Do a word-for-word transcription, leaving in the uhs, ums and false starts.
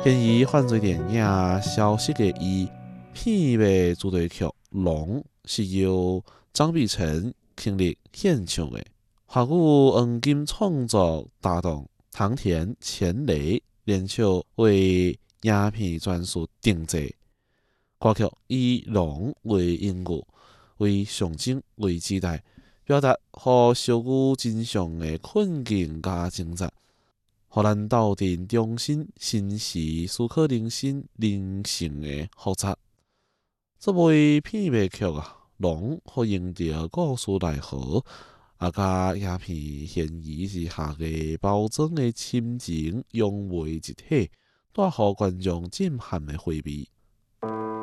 嫌疑犯罪电影消息的伊片尾主题曲《龙》是由张碧晨倾力献唱的，华语黄金创作搭档唐田、钱雷联手为影片全数定制。歌曲以龙为引语，为象征为期待，表达和小牛真相的困境加挣扎。互咱斗阵重新审视思考人生人性的复杂。作为片尾曲啊，龙和用着故事内核，啊，甲影片嫌疑之下嘅包装的亲情融为一体，带予观众震撼的回味。